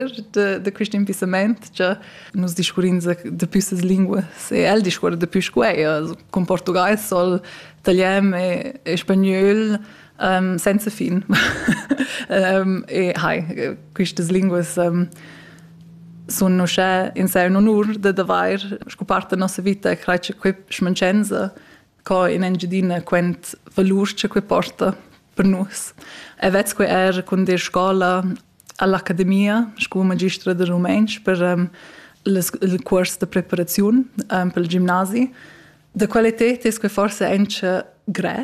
de questo impissamento, cioè nos discurimos de più linguas e el discute de più scuoia, con português, sol, italiano e spagnolo, senza fin. E queste linguas sono in sé un onore de aver scoperto la nostra vita e credo che quei smancenza che in Engiadina quent valore che quei porta per noi. E vedo che era con der scuola all'Accademia, scuola magistra de Rumensch, per il corso di preparazione per il ginnasio. De qualità è che forse è anche grave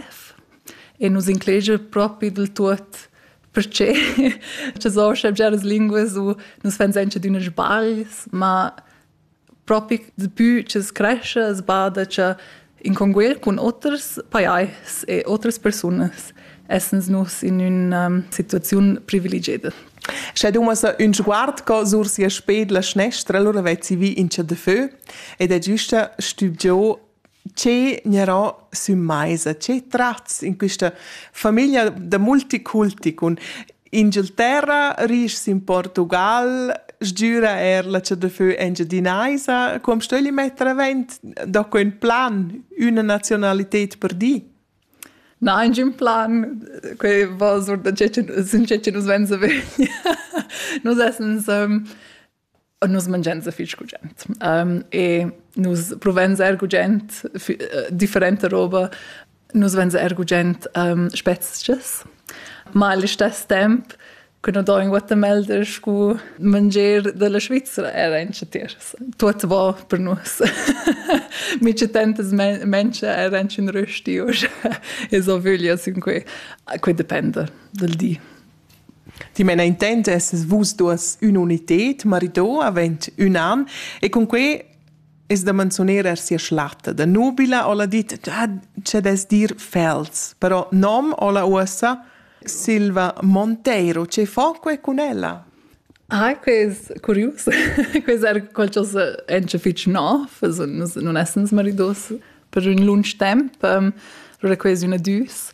e nos include proprio del tutto perché ci sono sempre lingue su nos fanno anche di una sbagli, ma proprio di più ci cresce, sbada che in conguel con altri paesi e altre persone essendo nos in una situazione privilegiata. C'è un sguardo che sursi sped la snestra, allora vezzi vi in c'è de feu ed è giusto studio c'è n'era su maisa, c'è trazzi in questa famiglia da multiculti con Inghilterra, riesci in Portugal, sgiura la c'è de feu Engiadinaisa, come stai mettere avent da un plan, una nazionalità per di? Nein, in plan, que va sur da cece nos venza vegna. Nos essens nos mangenza fich gugent. E nos provenza ergugent differente roba. Nos venza ergugent spezies. Ma allo stesso tempo quando da in Guatemala scu mangiare della Svizzera era in cetiers. Tutto va per nos. Mi c'è tantas mensen era in rösti e so voglia sin que dipende del di. Ti mena intende es vus duas un'unitet marido avent un an e con que es da manzonera sia schlatta da nubila o la dit c'è des dir fels però nom o la ossa Silva Monteiro, c'è foque con ella? Questo è curioso. Questo è qualcosa che fitch no, non essens maridos per un lunch tempo, allora questo è una dus.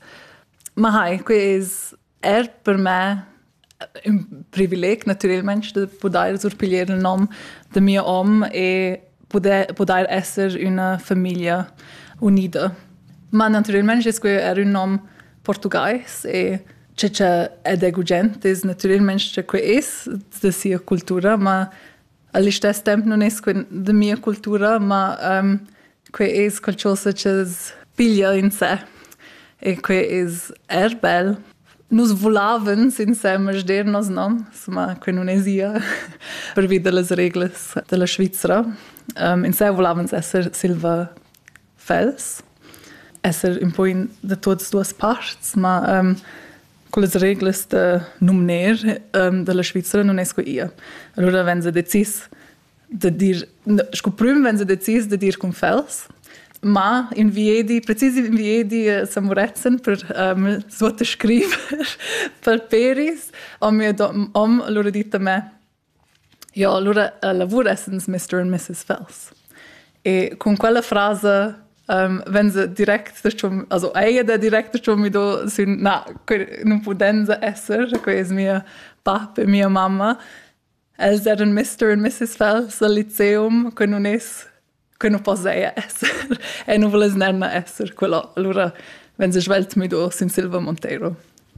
Ma questo è per me un privilegio, naturalmente, di poter sorpigliare il nome del mio uomo e poter essere una famiglia unita. Ma naturalmente questo è un nome português e c'è edegugent es naturalmente c'è que es da sia cultura ma allo stesso tempo non es da mia cultura ma que es qualcosa che piglia in sé e que es bel nos volavens insieme sder nos nom ma que non esia per via delle reglas della Svizzera in sé volavens esser Silva Fels esser un po' da tutte due parti ma con le reglas de numner della Svizzera non è io. Allora wenn sie decis de dir scoprim wenn sie decis de dir con fels ma precisi in viedi samoretzen per sotto scriver per peris allora dite me ja allora lavoro essens Mr. and Mrs. Fels e con quella frase wenn sie direkt schon also der direkt schon mi do sind non potenza esser che è mia papà e mia mamma els eran Mr. and Mrs. Fels al liceum che non posea esser e non voles nenna esser quello allora wenn sie schwelt mi do sind Silva Monteiro.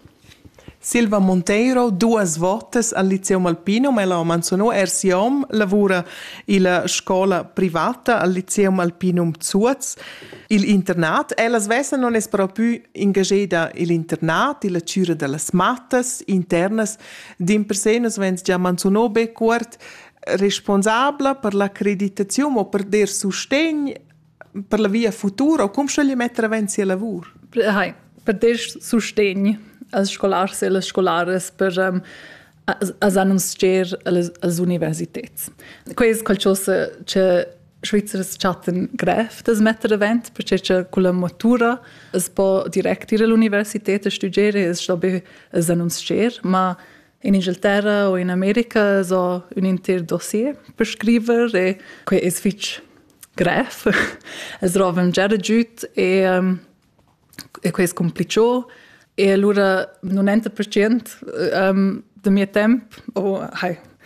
Silva Monteiro, duas votes al Liceum Alpinum, ella manzonò siom lavora in la scuola privata al Liceum Alpinum Zuz, l'internat. Ella svessa non è però più ingagata l'internat, la cura delle mattes internas, d'in per se nos vens già manzonò be quart responsabile per l'accreditazione o per der sostegno per la via futura, o come sceglie mettere avanti il lavoro? Per der sostegno als scolares e las scolares per as annunciar as universitets. Questo è qualcosa che Svizzera chatten grave das metter event perché con la matura es può direttire all'università a studiare es stabe as annunciar ma in Inghilterra o in America so un inter dossier per scrivere e que es fitch grave es rovem già giut e questo complicò e allora 90% del mio tempo